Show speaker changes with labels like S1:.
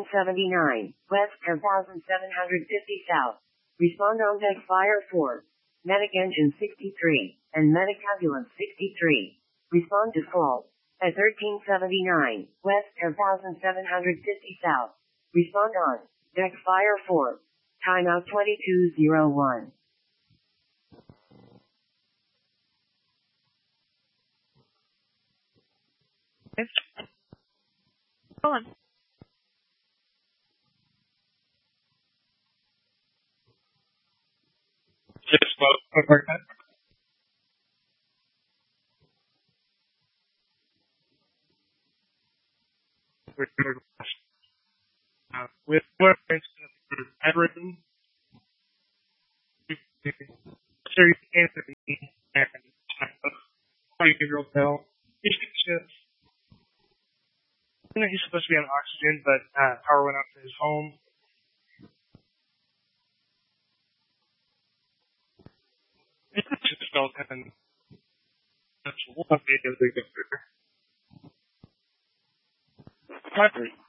S1: 79, West 10,750 South. Respond on deck Fire 4. Medic Engine 63, and Medic Ambulance 63. Respond to fault. At 1379, West 10,750 South. Respond on deck Fire 4. Timeout 2201.
S2: Go on.
S3: Just quick that. With what handwritten, Sirius Anthony and 20-year-old Bell. He's supposed to be on oxygen, but power went out to his home. It's just felt and that's one video they go through.